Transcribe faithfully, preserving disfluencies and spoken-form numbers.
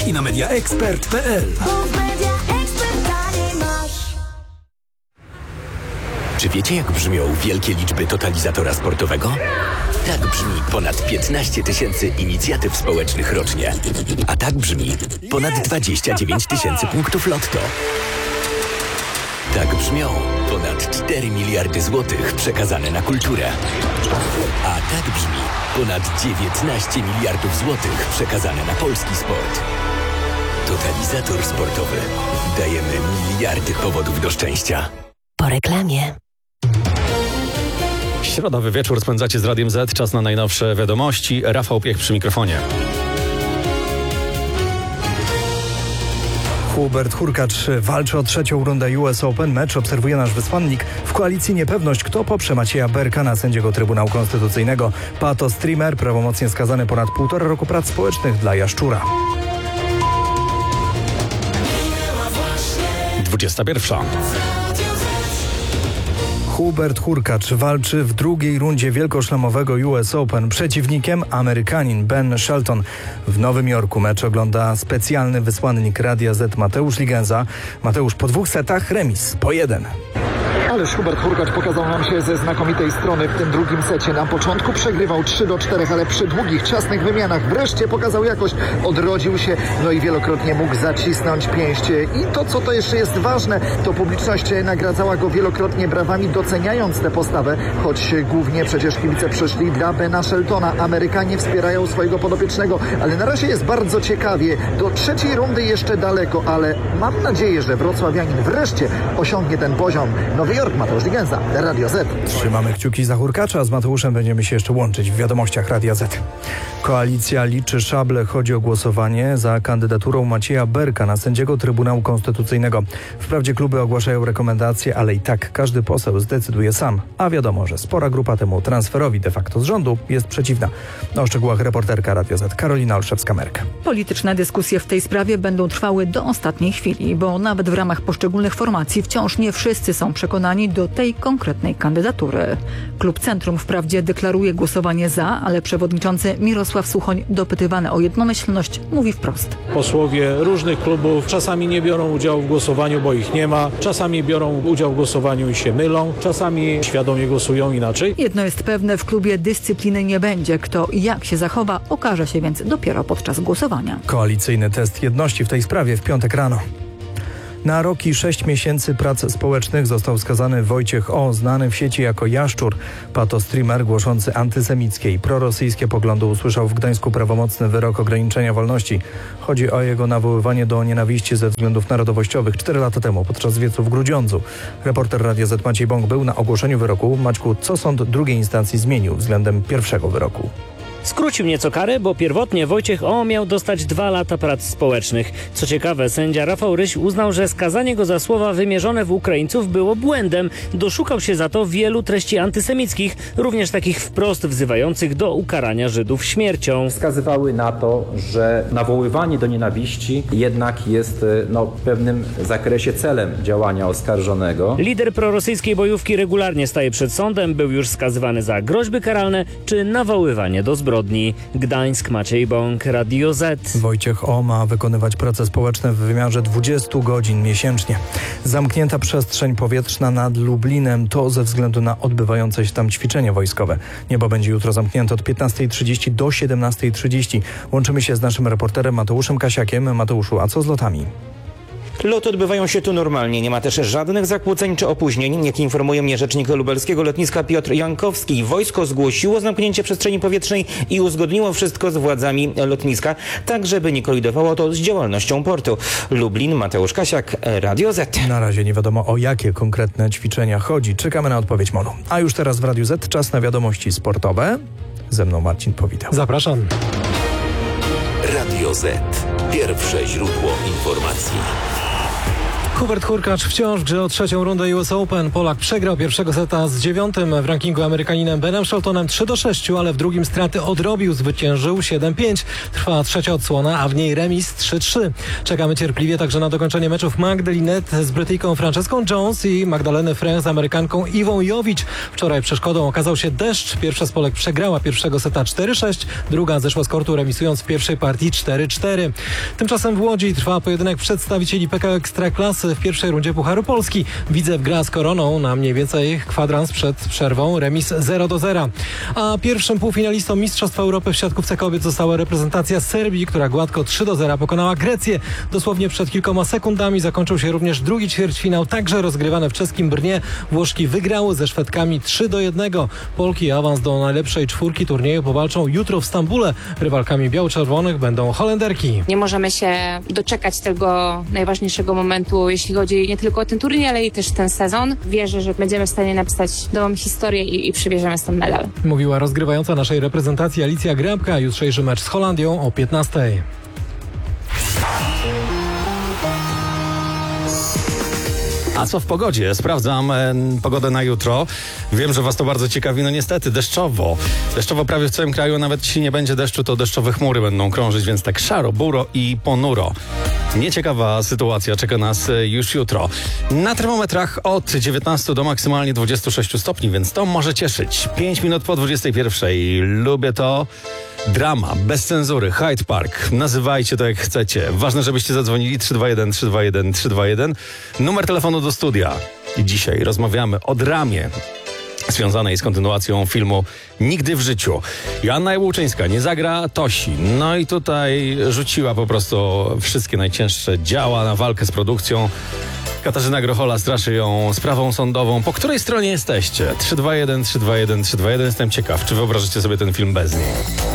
i na media expert kropka p l. Czy wiecie, jak brzmią wielkie liczby totalizatora sportowego? Tak brzmi ponad piętnaście tysięcy inicjatyw społecznych rocznie. A tak brzmi ponad dwadzieścia dziewięć tysięcy punktów lotto. Tak brzmią ponad cztery miliardy złotych przekazane na kulturę. A tak brzmi ponad dziewiętnaście miliardów złotych przekazane na polski sport. Totalizator sportowy. Dajemy miliardy powodów do szczęścia. Po reklamie. Środowy wieczór spędzacie z Radiem Z. Czas na najnowsze wiadomości. Rafał Piech przy mikrofonie. Hubert Hurkacz walczy o trzecią rundę U S Open. Mecz obserwuje nasz wysłannik. W koalicji niepewność, kto poprze Macieja Berka na sędziego Trybunału Konstytucyjnego. Pato Streamer, prawomocnie skazany ponad półtora roku prac społecznych dla Jaszczura. dwudziesta pierwsza. Hubert Hurkacz walczy w drugiej rundzie wielkoszlemowego U S Open. Przeciwnikiem Amerykanin Ben Shelton. W Nowym Jorku mecz ogląda specjalny wysłannik Radia Z Mateusz Ligenza. Mateusz, po dwóch setach remis, po jeden. Ależ Hubert Hurkacz pokazał nam się ze znakomitej strony w tym drugim secie. Na początku przegrywał trzy do czterech, ale przy długich, ciasnych wymianach wreszcie pokazał jakość, odrodził się, no i wielokrotnie mógł zacisnąć pięść. I to, co to jeszcze jest ważne, to publiczność nagradzała go wielokrotnie brawami, doceniając tę postawę, choć głównie przecież kibice przyszli dla Bena Sheltona. Amerykanie wspierają swojego podopiecznego, ale na razie jest bardzo ciekawie. Do trzeciej rundy jeszcze daleko, ale mam nadzieję, że wrocławianin wreszcie osiągnie ten poziom. Nowy Jork, Mateusz Ligenza, Radio Z. Trzymamy kciuki za Hurkacza, a z Mateuszem będziemy się jeszcze łączyć w wiadomościach Radia Z. Koalicja liczy szable. Chodzi o głosowanie za kandydaturą Macieja Berka na sędziego Trybunału Konstytucyjnego. Wprawdzie kluby ogłaszają rekomendacje, ale i tak każdy poseł zdecyduje sam. A wiadomo, że spora grupa temu transferowi de facto z rządu jest przeciwna. O szczegółach reporterka Radia Z Karolina Olszewska-Merk. Polityczne dyskusje w tej sprawie będą trwały do ostatniej chwili, bo nawet w ramach poszczególnych formacji wciąż nie wszyscy są przekonani do tej konkretnej kandydatury. Klub Centrum wprawdzie deklaruje głosowanie za, ale przewodniczący Mirosław Suchoń, dopytywany o jednomyślność, mówi wprost. Posłowie różnych klubów czasami nie biorą udziału w głosowaniu, bo ich nie ma. Czasami biorą udział w głosowaniu i się mylą. Czasami świadomie głosują inaczej. Jedno jest pewne, w klubie dyscypliny nie będzie. Kto i jak się zachowa, okaże się więc dopiero podczas głosowania. Koalicyjny test jedności w tej sprawie w piątek rano. Na rok i sześć miesięcy prac społecznych został skazany Wojciech O., znany w sieci jako Jaszczur. Pato Streamer głoszący antysemickie i prorosyjskie poglądy usłyszał w Gdańsku prawomocny wyrok ograniczenia wolności. Chodzi o jego nawoływanie do nienawiści ze względów narodowościowych cztery lata temu podczas wiecu w Grudziądzu. Reporter Radia Z Maciej Bąk był na ogłoszeniu wyroku. Maćku, co sąd drugiej instancji zmienił względem pierwszego wyroku? Skrócił nieco karę, bo pierwotnie Wojciech O. miał dostać dwa lata prac społecznych. Co ciekawe, sędzia Rafał Ryś uznał, że skazanie go za słowa wymierzone w Ukraińców było błędem. Doszukał się za to wielu treści antysemickich, również takich wprost wzywających do ukarania Żydów śmiercią. Wskazywały na to, że nawoływanie do nienawiści jednak jest no, w pewnym zakresie celem działania oskarżonego. Lider prorosyjskiej bojówki regularnie staje przed sądem, był już skazywany za groźby karalne czy nawoływanie do zbrodni. Gdańsk, Maciej Bąk, Radio Z. Wojciech O. ma wykonywać prace społeczne w wymiarze dwudziestu godzin miesięcznie. Zamknięta przestrzeń powietrzna nad Lublinem to ze względu na odbywające się tam ćwiczenia wojskowe. Niebo będzie jutro zamknięte od piętnastej trzydzieści do siedemnastej trzydzieści. Łączymy się z naszym reporterem Mateuszem Kasiakiem. Mateuszu, a co z lotami? Loty odbywają się tu normalnie, nie ma też żadnych zakłóceń czy opóźnień, jak informuje mnie rzecznik lubelskiego lotniska Piotr Jankowski. Wojsko zgłosiło zamknięcie przestrzeni powietrznej i uzgodniło wszystko z władzami lotniska, tak żeby nie kolidowało to z działalnością portu. Lublin, Mateusz Kasiak, Radio Z. Na razie nie wiadomo, o jakie konkretne ćwiczenia chodzi. Czekamy na odpowiedź Molu. A już teraz w Radiu Z czas na wiadomości sportowe. Ze mną Marcin Powitał. Zapraszam. Radio Z. Pierwsze źródło informacji. Hubert Hurkacz wciąż w grze o trzecią rundę U S Open. Polak przegrał pierwszego seta z dziewiątym w rankingu Amerykaninem Benem Sheltonem trzy do sześciu, ale w drugim straty odrobił, zwyciężył siedem pięć. Trwa trzecia odsłona, a w niej remis trzy trzy. Czekamy cierpliwie także na dokończenie meczów Magdalinet z Brytyjką Franceską Jones i Magdaleny Frę z Amerykanką Iwą Jowicz. Wczoraj przeszkodą okazał się deszcz. Pierwsza z Polek przegrała pierwszego seta cztery sześć, druga zeszła z kortu remisując w pierwszej partii cztery cztery. Tymczasem w Łodzi trwa pojedynek przedstawicieli P K O Ekstraklasy w pierwszej rundzie Pucharu Polski. Widzew gra z Koroną na mniej więcej kwadrans przed przerwą, remis zero do zera. A pierwszym półfinalistą Mistrzostw Europy w siatkówce kobiet została reprezentacja Serbii, która gładko trzy do zera pokonała Grecję. Dosłownie przed kilkoma sekundami zakończył się również drugi ćwierćfinał, także rozgrywany w czeskim Brnie. Włoszki wygrały ze Szwedkami trzy do jednego. Polki awans do najlepszej czwórki turnieju powalczą jutro w Stambule. Rywalkami biało-czerwonych będą Holenderki. Nie możemy się doczekać tego najważniejszego momentu, jeśli chodzi nie tylko o ten turniej, ale i też ten sezon. Wierzę, że będziemy w stanie napisać nową historię i, i przybierzemy stąd medal. Mówiła rozgrywająca naszej reprezentacji Alicja Grabka. Jutrzejszy mecz z Holandią o piętnastej. A co w pogodzie? Sprawdzam e, pogodę na jutro. Wiem, że was to bardzo ciekawi. No niestety, deszczowo. Deszczowo prawie w całym kraju. Nawet jeśli nie będzie deszczu, to deszczowe chmury będą krążyć, więc tak szaro, buro i ponuro. Nieciekawa sytuacja czeka nas już jutro. Na termometrach od dziewiętnastu do maksymalnie dwudziestu sześciu stopni, więc to może cieszyć. pięć minut po dwudziestej pierwszej. Lubię to. Drama, bez cenzury, Hyde Park. Nazywajcie to jak chcecie. Ważne, żebyście zadzwonili trzy dwa jeden, trzy dwa jeden, trzy dwa jeden. Numer telefonu do studia. I dzisiaj rozmawiamy o dramie związanej z kontynuacją filmu Nigdy w życiu. Joanna Jabłczyńska nie zagra Tosi. No i tutaj rzuciła po prostu wszystkie najcięższe działa na walkę z produkcją. Katarzyna Grochola straszy ją sprawą sądową. Po której stronie jesteście? trzy dwa jeden, trzy dwa jeden, trzy dwa jeden. Jestem ciekaw, czy wyobrażycie sobie ten film bez niej?